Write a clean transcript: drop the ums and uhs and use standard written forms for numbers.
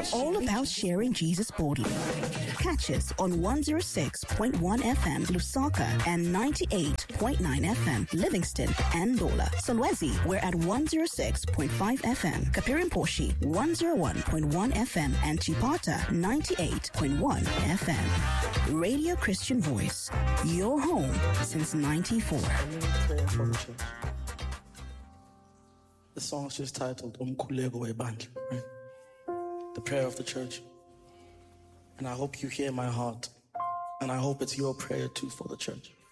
We're all about sharing Jesus boldly. Catch us on 106.1 FM Lusaka and 98.9 FM Livingston and Dola. Solwezi, we're at 106.5 FM. Kapirimposhi, 101.1 FM and Chipata, 98.1 FM. Radio Christian Voice, your home since 94. The song's just titled Umkhuleko Webandla, right? The prayer of the church. And I hope you hear my heart. And I hope it's your prayer too for the church.